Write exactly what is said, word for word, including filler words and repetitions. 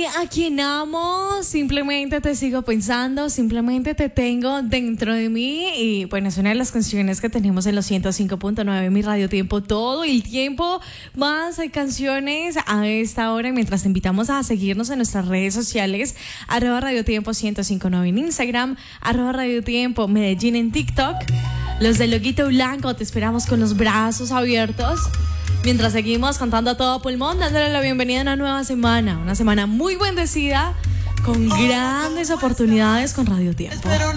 a quien amo, simplemente te sigo pensando, simplemente te tengo dentro de mí. Y bueno, es una de las canciones que tenemos en los ciento cinco punto nueve, mi Radio Tiempo, todo el tiempo. Más canciones a esta hora, mientras te invitamos a seguirnos en nuestras redes sociales, arroba Radio Tiempo ciento cinco punto nueve en Instagram, arroba Radio Tiempo Medellín en TikTok. Los del Loguito Blanco, te esperamos con los brazos abiertos. Mientras seguimos cantando a todo pulmón, dándole la bienvenida a una nueva semana. Una semana muy bendecida, con grandes oportunidades con Radio Tiempo.